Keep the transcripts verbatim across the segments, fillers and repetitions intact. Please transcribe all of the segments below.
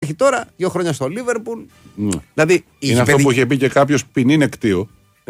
υπάρχει τώρα, δύο χρόνια στο Λίβερπουλ. Mm. Δηλαδή, είναι αυτό παιδι... που είχε πει και κάποιος ποινή είναι κτίο.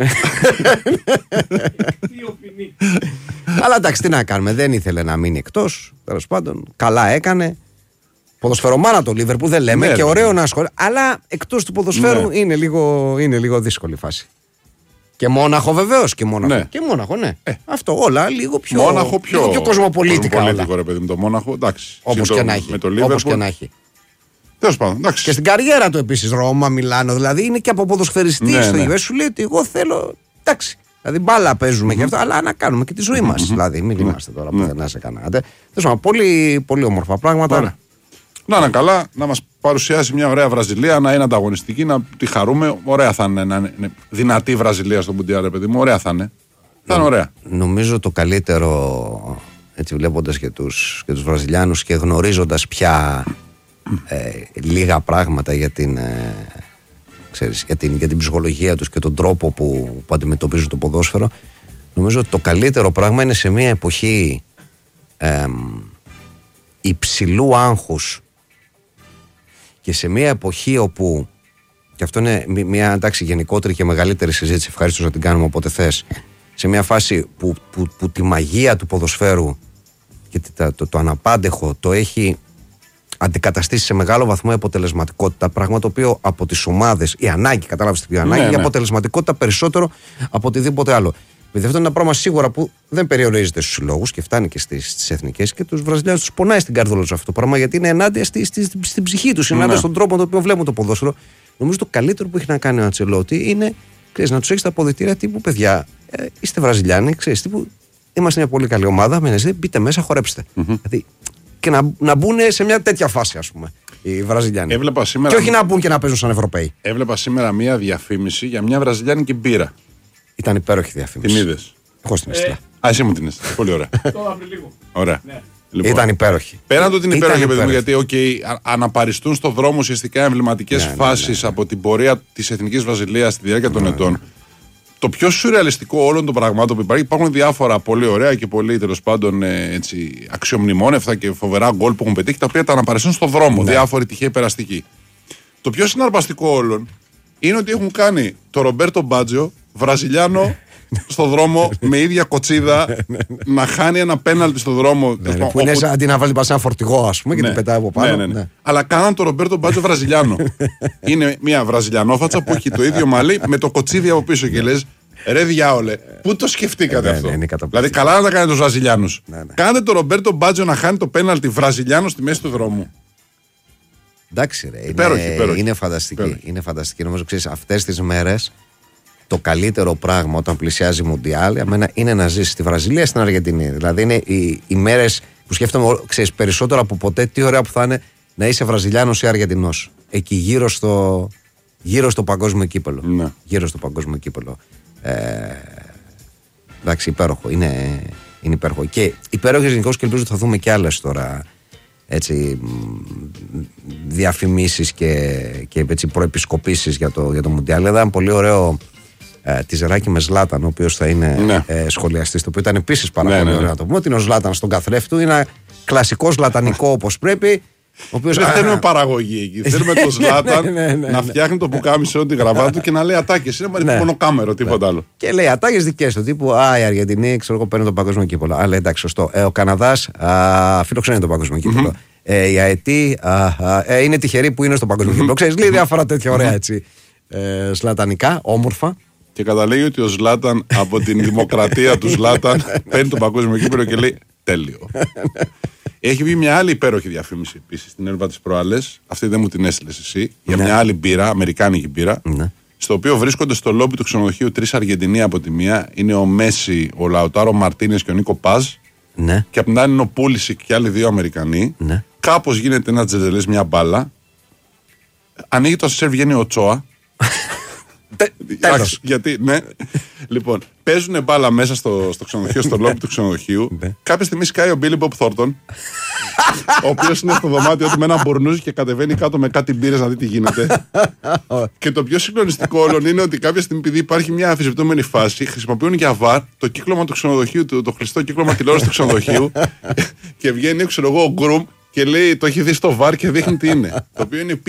Αλλά εντάξει, τι να κάνουμε, δεν ήθελε να μείνει εκτός. Τέλος πάντων, καλά έκανε. Ποδοσφαιρομάνα το Λίβερπουλ δεν λέμε ναι, και ωραίο ναι. να ασχολείται. Αλλά εκτός του ποδοσφαίρου ναι. είναι, λίγο, είναι λίγο δύσκολη φάση. Και Μόναχο βεβαίως. Και Μόναχο. Ναι. Και Μόναχο, ναι. Ε. Αυτό όλα λίγο πιο, Μόναχο πιο, λίγο πιο κοσμοπολίτικα. Κοσμοπολίτικο ρε παιδί με το Μόναχο. Όπως και, και να έχει. Τέλος πάντων. Και στην καριέρα του επίσης Ρώμα, Μιλάνο. Δηλαδή είναι και από ποδοσφαιριστή ναι, στο ναι. Σου λέει ότι εγώ θέλω. Εντάξει. Δηλαδή μπάλα παίζουμε mm-hmm. και αυτό, αλλά να κάνουμε και τη ζωή μας. Mm-hmm. Δηλαδή μην είμαστε τώρα πουθενά σε κανένα. Πολύ, πολύ όμορφα πράγματα. Άρα. Να είναι καλά, να μας παρουσιάσει μια ωραία Βραζιλία, να είναι ανταγωνιστική, να τη χαρούμε. Ωραία θα είναι, να είναι δυνατή Βραζιλία στο Μουντιάλ, ρε παιδί μου. Ωραία θα είναι. Θα είναι ωραία. Νομίζω το καλύτερο, έτσι βλέποντας και τους, και τους Βραζιλιάνους και γνωρίζοντας πια ε, λίγα πράγματα για την, ε, ξέρεις, για, την, για την ψυχολογία τους και τον τρόπο που, που αντιμετωπίζουν το ποδόσφαιρο, νομίζω ότι το καλύτερο πράγμα είναι σε μια εποχή ε, υψηλού άγχους και σε μια εποχή όπου, και αυτό είναι μια εντάξει γενικότερη και μεγαλύτερη συζήτηση, ευχαριστώ να την κάνουμε όποτε θες, σε μια φάση που, που, που τη μαγεία του ποδοσφαίρου και το, το, το αναπάντεχο το έχει αντικαταστήσει σε μεγάλο βαθμό η αποτελεσματικότητα, πράγμα το οποίο από τις ομάδες, η ανάγκη, κατάλαβες την ανάγκη, ναι, η αποτελεσματικότητα περισσότερο από οτιδήποτε άλλο. Δηλαδή αυτό είναι ένα πράγμα σίγουρα που δεν περιορίζεται στους συλλόγους και φτάνει και στις, στις εθνικές και τους Βραζιλιάνους τους πονάει στην καρδούλα τους αυτό το πράγμα γιατί είναι ενάντια στη, στη, στη, στην ψυχή τους, είναι ενάντια στον τρόπο με τον οποίο βλέπουν το ποδόσφαιρο. Νομίζω το καλύτερο που έχει να κάνει ο Αντσελότη είναι ξέρεις, να τους έχει τα αποδυτήρια τύπου παιδιά, ε, είστε Βραζιλιάνοι, ξέρεις, τύπου είμαστε μια πολύ καλή ομάδα, μένετε, μπείτε μέσα, χορέψτε. Mm-hmm. Δηλαδή, και να, να μπουν σε μια τέτοια φάση, ας πούμε, οι Βραζιλιάνοι. Έβλεπα σήμερα... Και όχι να μπουν και να παίζουν σαν Ευρωπαίοι. Έβλεπα σήμερα μια διαφήμιση για μια βραζιλιάνικη μπύρα. Ήταν υπέροχη διαφήμιση. Την είδες? Εγώ στην έστειλα. Α, εσύ μου την έστειλα. Πολύ ωραία. Τώρα πριν λίγο. Ωραία. Ναι. Λοιπόν, ήταν υπέροχη. Πέραν το ότι είναι υπέροχη, παιδί μου, γιατί okay, αναπαριστούν στο δρόμο ουσιαστικά εμβληματικές ναι, φάσεις ναι, ναι, ναι. από την πορεία της Εθνικής Βραζιλίας στη διάρκεια των ναι, ετών. Ναι. Το πιο σουρεαλιστικό όλων των πραγμάτων που υπάρχει, υπάρχουν διάφορα πολύ ωραία και πολύ τέλος πάντων έτσι, αξιομνημόνευτα και φοβερά γκολ που έχουν πετύχει, τα οποία τα αναπαριστούν στο δρόμο, ναι. διάφοροι τυχαίοι περαστικοί. Το πιο συναρπαστικό όλων είναι ότι έχουν κάνει το Ρομπέρτο Μπάτζιο Βραζιλιάνο στο δρόμο με ίδια κοτσίδα να χάνει ένα πέναλτι στο δρόμο. Ναι, ναι, που είναι σαν αντί να βάλει πα ένα φορτηγό, ας πούμε, και ναι, την πετάει από πάνω. Ναι, ναι, ναι. Ναι. Αλλά κάναν τον Ρομπέρτο Μπάτζιο Βραζιλιάνο. Είναι μια Βραζιλιανόφατσα που έχει το ίδιο μαλλί με το κοτσίδι από πίσω και λες ρε διάολε, πού το σκεφτήκατε ε, αυτό? Ναι, ναι, δηλαδή, καλά να τα κάνετε τους Βραζιλιάνους. Ναι, ναι. Κάντε τον Ρομπέρτο Μπάτζιο να χάνει το πέναλτι Βραζιλιάνο στη μέση του δρόμου. Εντάξει, ρε. Είναι, υπέροχη, υπέροχη. είναι φανταστική. Υπέροχη. Είναι φανταστική. Νομίζω ξέρεις, αυτές τις μέρες το καλύτερο πράγμα όταν πλησιάζει Μουντιάλ για μένα είναι να ζεις στη Βραζιλία, στην Αργεντινή. Δηλαδή είναι οι, οι μέρες που σκέφτομαι ξέρεις, περισσότερο από ποτέ τι ωραία που θα είναι να είσαι Βραζιλιάνος ή Αργεντινός. Εκεί γύρω στο, γύρω στο παγκόσμιο κύπελο. Ναι. Γύρω στο παγκόσμιο κύπελο. Ε, εντάξει, υπέροχο. Είναι, είναι υπέροχο. Και υπέροχες γενικώς και ελπίζω ότι θα δούμε και άλλες τώρα. Έτσι, διαφημίσεις και, και έτσι, προεπισκοπήσεις για το, για το Μουντιάλ. Ήταν πολύ ωραίο ε, τη Ζεράκη με Ζλάταν, ο οποίος θα είναι ναι. ε, σχολιαστής, το οποίο ήταν επίσης πάρα ναι, πολύ ναι, ωραίο ναι. να το πούμε. Ότι είναι ο Ζλάταν στον καθρέφτη του, είναι ένα κλασικό ζλατανικό όπως πρέπει. Οποίος, δεν α, θέλουμε παραγωγή εκεί. Θέλουμε τον Ζλάταν ναι, ναι, ναι, να φτιάχνει το πουκάμισο, τη γραβάτα του και να λέει ατάκες. Είναι ναι. μονοκάμερο, τίποτα άλλο. Και λέει ατάκες δικές του τύπου α, η Αργεντινή, ξέρω εγώ, παίρνει το παγκόσμιο κύπελο. Α, λέει εντάξει, σωστό. Ε, ο Καναδάς φιλοξενεί το παγκόσμιο κύπελο. Mm-hmm. Ε, η ΑΕΤ ε, είναι τυχερή που είναι στο παγκόσμιο κύπελο. Ξέρεις, λέει διάφορα τέτοια ωραία έτσι. Ε, σλατανικά, όμορφα. Και καταλήγει ότι ο Ζλάταν από την δημοκρατία του Ζλάταν παίρνει το παγκόσμιο κύπελο και λέει τέλειο. Έχει βγει μια άλλη υπέροχη διαφήμιση επίσης στην Έλβα τις προάλλες. Αυτή δεν μου την έστειλες εσύ. Για μια άλλη μπύρα, αμερικάνικη μπύρα. Ναι. Στο οποίο βρίσκονται στο λόμπι του ξενοδοχείου τρεις Αργεντινοί από τη μία. Είναι ο Μέση, ο Λαουτάρο Μαρτίνες και ο Νίκο Πάζ. Ναι. Και από την άλλη είναι ο Πούλησικ και άλλοι δύο Αμερικανοί. Ναι. Κάπως γίνεται ένα τζετζελές, μια μπάλα. Ανοίγει το ασέρ, βγαίνει ο Τσόα. Τέλος. Γιατί, ναι. Λοιπόν, παίζουν μπάλα μέσα στο, στο ξενοδοχείο, στο λόμπι του ξενοδοχείου. Κάποια στιγμή σκάει ο Μπίλι Μπομπ Θόρτον, ο οποίος είναι στο δωμάτιο του με ένα μπουρνούζι και κατεβαίνει κάτω με κάτι μπύρες να δει τι γίνεται. Και το πιο συγκλονιστικό όλων είναι ότι κάποια στιγμή, επειδή υπάρχει μια αμφισβητούμενη φάση, χρησιμοποιούν για βαρ το κύκλωμα του ξενοδοχείου, το, το χρηστό κύκλωμα τηλεόραση του ξενοδοχείου. Και βγαίνει, ξέρω εγώ, ο Γκρουμ και λέει: το έχει δει στο βαρ και δείχνει τι είναι. Το οποίο είναι